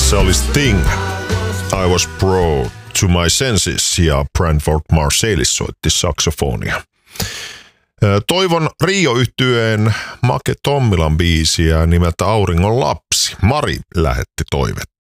Se oli Sting. I was brought to my senses ja Branford Marsalis soitti saksofonia. Toivon Rio-yhtyeen Make Tommilan biisiä nimeltä Auringon lapsi. Mari lähetti toivetta.